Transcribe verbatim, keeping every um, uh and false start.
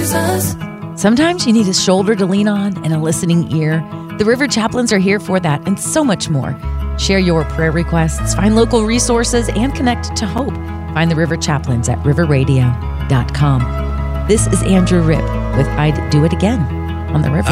Jesus. Sometimes you need a shoulder to lean on and a listening ear. The River Chaplains are here for that and so much more. Share your prayer requests, find local resources, and connect to hope. Find the River Chaplains at river radio dot com. This is Andrew Ripp with I'd Do It Again on the River.